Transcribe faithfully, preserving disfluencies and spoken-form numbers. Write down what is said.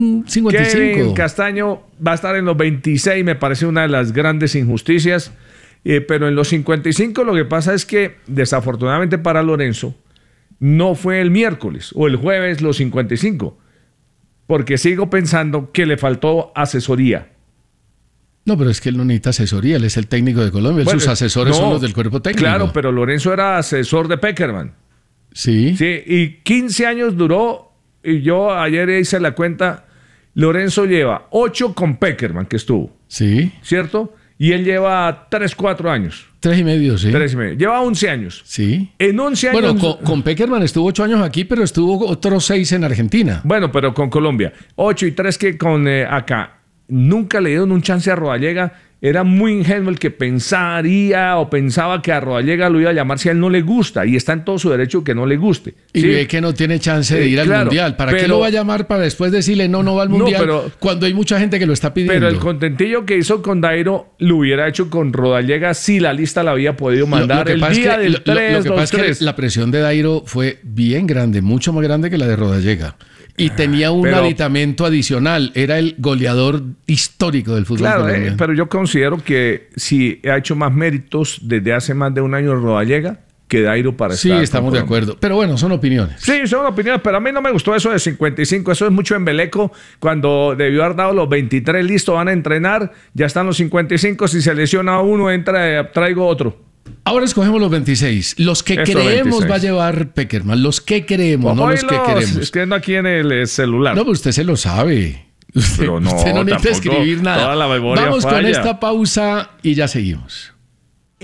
cincuenta y cinco. Kevin Castaño va a estar en los veintiséis, me parece una de las grandes injusticias. Eh, pero en los cincuenta y cinco lo que pasa es que, desafortunadamente para Lorenzo, no fue el miércoles o el jueves los cincuenta y cinco. Porque sigo pensando que le faltó asesoría. No, pero es que él no necesita asesoría, él es el técnico de Colombia, Bueno, sus asesores no, son los del cuerpo técnico. Claro, pero Lorenzo era asesor de Pekerman. Sí. Sí, y quince años duró, y yo ayer hice la cuenta, Lorenzo lleva ocho con Pekerman, que estuvo. Sí. ¿Cierto? Y él lleva tres, cuatro años. Tres y medio, sí. Tres y medio. Lleva once años. Sí. En once años... Bueno, con, con Pekerman estuvo ocho años aquí, pero estuvo otros seis en Argentina. Bueno, pero con Colombia. Ocho y tres que con eh, acá. Nunca le dieron un chance a Rodallega. Era muy ingenuo el que pensaría o pensaba que a Rodallega lo iba a llamar si a él no le gusta. Y está en todo su derecho que no le guste. Y ¿sí? ve que no tiene chance de ir Eh, al claro, Mundial. ¿Para pero, qué lo va a llamar para después decirle no, no va al Mundial? No, pero, cuando hay mucha gente que lo está pidiendo. Pero el contentillo que hizo con Dairo lo hubiera hecho con Rodallega si la lista la había podido mandar lo, lo el día es que, del lo, tres, lo que pasa es que la presión de Dairo fue bien grande, mucho más grande que la de Rodallega. Y tenía un pero, aditamento adicional. Era el goleador histórico del fútbol claro, colombiano. Eh, pero yo considero que si ha hecho más méritos desde hace más de un año Rodallega que Dairo para sí, estar. Sí, estamos de acuerdo. Pero bueno, son opiniones. Sí, son opiniones, pero a mí no me gustó eso de cincuenta y cinco. Eso es mucho embeleco. Cuando debió haber dado los veintitrés, listo, van a entrenar. Ya están los cincuenta y cinco. Si se lesiona uno, entra, traigo otro. Ahora escogemos los veintiséis. Los que Esto creemos veintiséis. Va a llevar Pekerman. Los que creemos, no los que queremos. Escribiendo aquí en el celular. No, pero usted se lo sabe. Usted pero no, usted no necesita escribir nada. Toda la memoria Vamos falla. con esta pausa y ya seguimos.